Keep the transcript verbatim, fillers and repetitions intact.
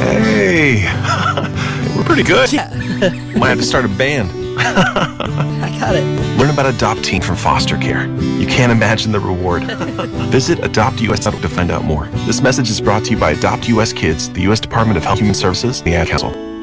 Hey, we're pretty good. Yeah. Might have to start a band. I got it. Learn about adopting from foster care. You can't imagine the reward. Visit adopt U S dot org to find out more. This message is brought to you by Adopt U S Kids, the U S Department of Health and Human Services, and the Ad Council.